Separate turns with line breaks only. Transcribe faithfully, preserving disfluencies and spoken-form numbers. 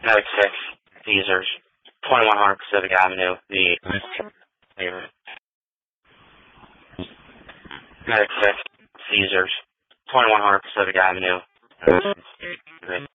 Medic six, Caesars, twenty-one hundred Pacific Avenue, the favorite. Medic six, Caesars, twenty-one hundred Pacific Avenue.